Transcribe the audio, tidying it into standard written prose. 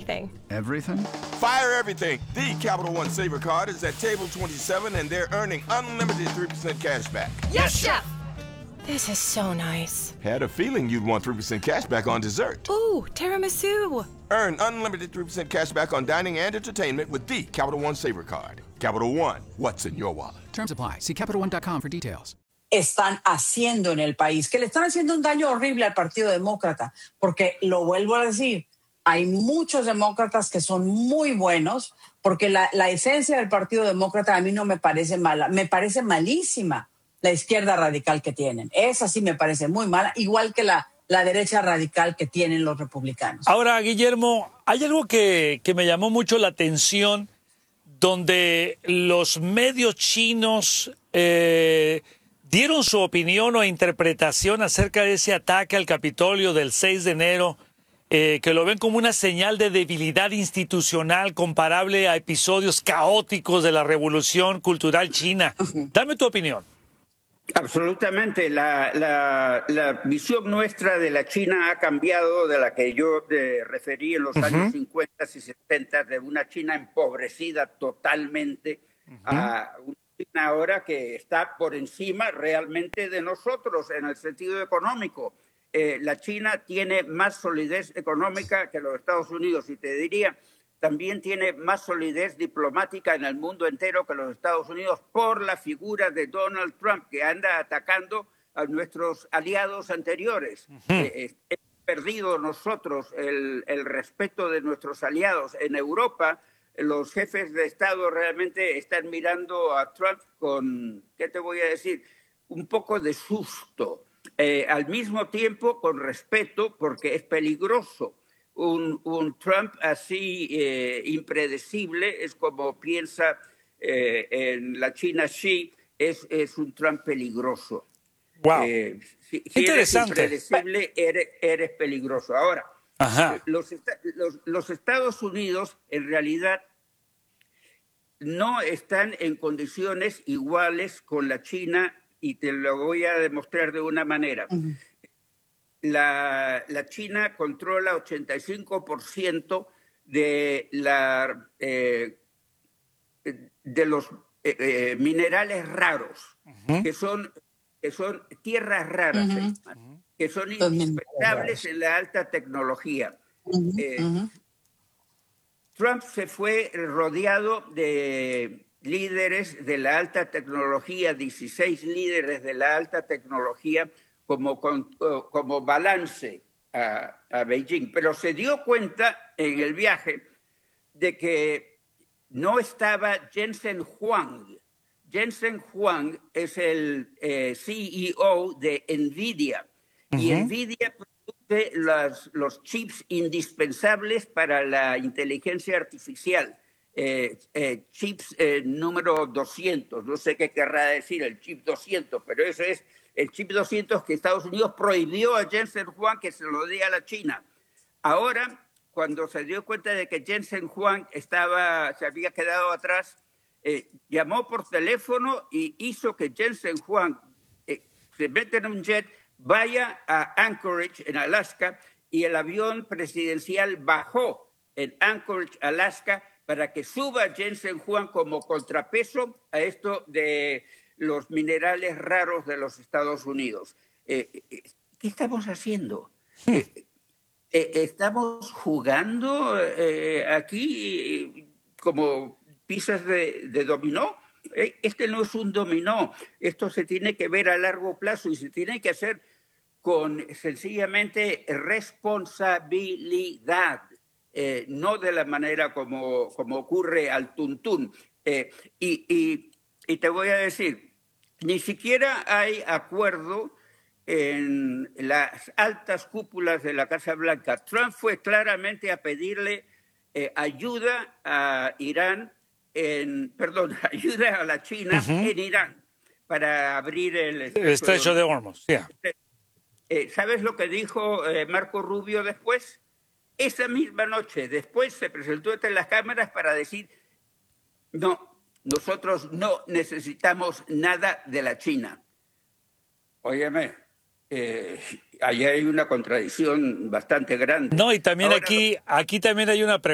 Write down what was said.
everything. Everything? Fire everything. The Capital One Saver Card is at table 27, and they're earning unlimited 3% cash back. Yes, Chef! This is so nice. Had a feeling you'd want 3% cash back on dessert. Ooh, tiramisu. Earn unlimited 3% cash back on dining and entertainment with the Capital One Saver Card. Capital One, what's in your wallet? Terms apply. See CapitalOne.com for details. Están haciendo en el país, que le están haciendo un daño horrible al Partido Demócrata, porque lo vuelvo a decir, hay muchos demócratas que son muy buenos, porque la esencia del Partido Demócrata a mí no me parece mala, me parece malísima la izquierda radical que tienen. Esa sí me parece muy mala, igual que la derecha radical que tienen los republicanos. Ahora, Guillermo, hay algo que me llamó mucho la atención, donde los medios chinos dieron su opinión o interpretación acerca de ese ataque al Capitolio del 6 de enero, que lo ven como una señal de debilidad institucional comparable a episodios caóticos de la Revolución Cultural China. Dame tu opinión. Absolutamente. La visión nuestra de la China ha cambiado de la que yo referí en los años 50 y 70, de una China empobrecida totalmente a una China ahora que está por encima realmente de nosotros en el sentido económico. La China tiene más solidez económica que los Estados Unidos y te diría, también tiene más solidez diplomática en el mundo entero que los Estados Unidos por la figura de Donald Trump, que anda atacando a nuestros aliados anteriores. Hemos perdido nosotros el respeto de nuestros aliados. En Europa, los jefes de Estado realmente están mirando a Trump con, ¿qué te voy a decir?, un poco de susto. Al mismo tiempo, con respeto, porque es peligroso. Un Trump así impredecible, es como piensa en la China Xi, es un Trump peligroso. Wow. Si interesante. Eres impredecible, eres peligroso. Ahora, los Estados Unidos en realidad no están en condiciones iguales con la China y te lo voy a demostrar de una manera. La China controla 85% de los minerales raros, que son tierras raras, que son indispensables en la alta tecnología. Trump se fue rodeado de líderes de la alta tecnología, 16 líderes de la alta tecnología, como balance a Beijing, pero se dio cuenta en el viaje de que no estaba Jensen Huang. Jensen Huang es el CEO de NVIDIA, y NVIDIA produce los chips indispensables para la inteligencia artificial, chips número 200, no sé qué querrá decir el chip 200, pero eso es el chip 200 que Estados Unidos prohibió a Jensen Huang que se lo dé a la China. Ahora, cuando se dio cuenta de que Jensen Huang se había quedado atrás, llamó por teléfono y hizo que Jensen Huang se meta en un jet, vaya a Anchorage, en Alaska, y el avión presidencial bajó en Anchorage, Alaska, para que suba Jensen Huang como contrapeso a esto de los minerales raros de los Estados Unidos. ¿Qué estamos haciendo? ¿Estamos jugando aquí como piezas de dominó? Este no es un dominó. Esto se tiene que ver a largo plazo y se tiene que hacer con sencillamente responsabilidad, no de la manera como ocurre al tuntún. Y te voy a decir, ni siquiera hay acuerdo en las altas cúpulas de la Casa Blanca. Trump fue claramente a pedirle ayuda a ayuda a la China en Irán para abrir el estrecho de Hormuz. ¿Sabes lo que dijo Marco Rubio después? Esa misma noche, después se presentó ante las cámaras para decir, no, nosotros no necesitamos nada de la China. Óyeme, ahí hay una contradicción bastante grande. No, y también Ahora, aquí también hay una pregunta.